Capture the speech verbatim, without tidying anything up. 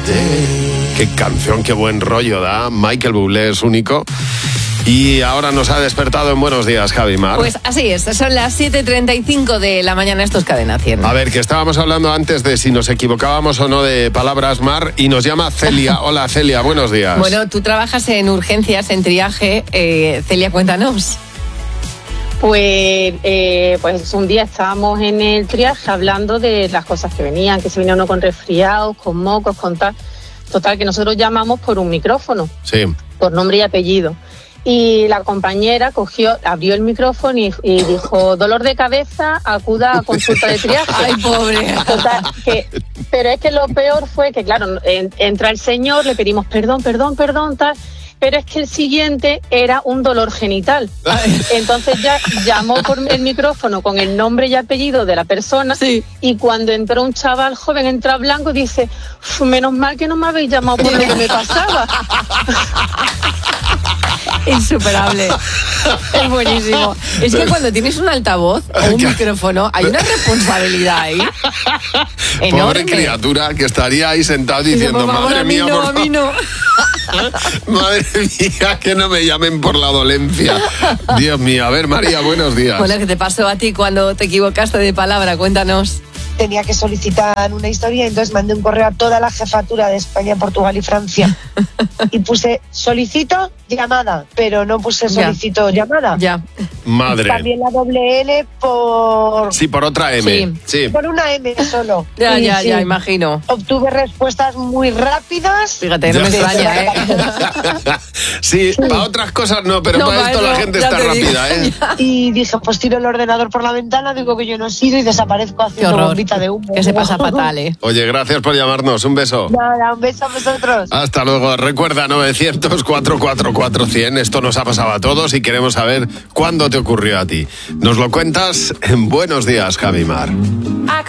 Qué canción, qué buen rollo da. Michael Bublé es único. Y ahora nos ha despertado en Buenos Días, Javi Mar. Pues así es, son las siete treinta y cinco de la mañana, esto es Cadena cien. A ver, que estábamos hablando antes de si nos equivocábamos o no de palabras, Mar, y nos llama Celia. Hola, Celia, buenos días. Bueno, tú trabajas en urgencias, en triaje. Eh, Celia, cuéntanos. Pues, eh, pues un día estábamos en el triaje hablando de las cosas que venían, que se venía uno con resfriados, con mocos, con tal. Total, que nosotros llamamos por un micrófono, sí, por nombre y apellido. Y la compañera cogió, abrió el micrófono y, y dijo, dolor de cabeza, acuda a consulta de triaje. Ay, pobre. Total, que, pero es que lo peor fue que, claro, en, entra el señor, le pedimos perdón, perdón, perdón, tal, pero es que el siguiente era un dolor genital. Entonces ya llamó por el micrófono con el nombre y apellido de la persona, sí, y cuando entró un chaval joven, entra blanco y dice, menos mal que no me habéis llamado por lo que me pasaba. Insuperable. Es buenísimo. Es que cuando tienes un altavoz o un micrófono hay una responsabilidad ahí enorme. Pobre criatura que estaría ahí sentado diciendo, por favor, madre a mí mía, no, por a mí no. Madre mía, que no me llamen por la dolencia. Dios mío. A ver, María, buenos días. Bueno, ¿qué te pasó a ti cuando te equivocaste de palabra? Cuéntanos. Tenía que solicitar una historia, entonces mandé un correo a toda la jefatura de España, Portugal y Francia y puse solicito llamada, pero no puse solicito ya. llamada. Ya. Madre. También la doble L por... Sí, por otra M. Sí. sí. Por una M solo. Ya, y ya, sí, ya, imagino. Obtuve respuestas muy rápidas. Fíjate, no me extraña, ¿eh? Sí, sí. Para otras cosas no, pero no, para esto eso, la gente está rápida, ¿eh? Y dije, pues tiro el ordenador por la ventana, digo que yo no he sido y desaparezco haciendo bombita de humo. Que se pasa fatal, ¿eh? Oye, gracias por llamarnos. Un beso. Nada, un beso a vosotros. Hasta luego. Recuerda, novecientos, cuatrocientos cuarenta y cuatro cien. Esto nos ha pasado a todos y queremos saber cuándo te ocurrió a ti. Nos lo cuentas en Buenos Días, Javi Mar.